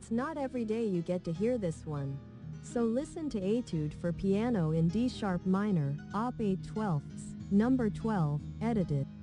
It's not every day you get to hear this one. So listen to Etude for Piano in D-sharp minor, Op. 8/12, number 12, edited.